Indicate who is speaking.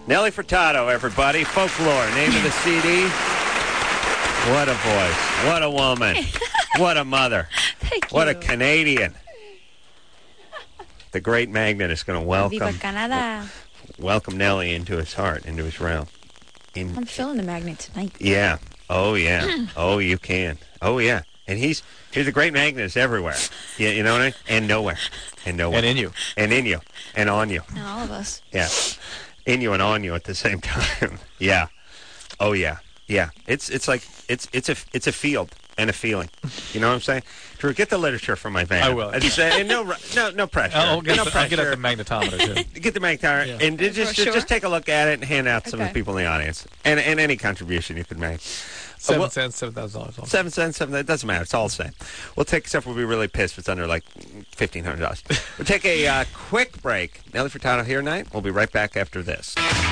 Speaker 1: Nelly Furtado, everybody. Folklore, name of the CD. What a voice. What a woman. What a mother.
Speaker 2: Thank
Speaker 1: What
Speaker 2: you.
Speaker 1: a Canadian. The great Magnet is going to
Speaker 2: Viva Canada.
Speaker 1: welcome Nelly into his heart, into his realm.
Speaker 2: I'm feeling the magnet tonight.
Speaker 1: Yeah. Oh, yeah. Oh, you can. Oh, yeah. And he's a great magnet. Is everywhere. Yeah, you know what I mean? And nowhere. And nowhere.
Speaker 3: And in you.
Speaker 1: And in you. And on you.
Speaker 2: And all of us.
Speaker 1: Yeah. In you and on you at the same time. Yeah. Oh, yeah. Yeah. It's a field and a feeling. You know what I'm saying? Drew, get the literature from my van.
Speaker 3: I will.
Speaker 1: And no pressure.
Speaker 3: I'll get
Speaker 1: no
Speaker 3: at
Speaker 1: pressure.
Speaker 3: the magnetometer, too.
Speaker 1: Get the magnetometer
Speaker 3: Yeah.
Speaker 1: and just take a look at it and hand out some of the people in the audience. And any contribution you could make.
Speaker 3: 7 cents, $7,000.
Speaker 1: 7 cents, 7. It doesn't matter. It's all the same. We'll take, except we'll be really pissed if it's under like $1,500. We'll take a quick break. Nelly Furtado here tonight. We'll be right back after this.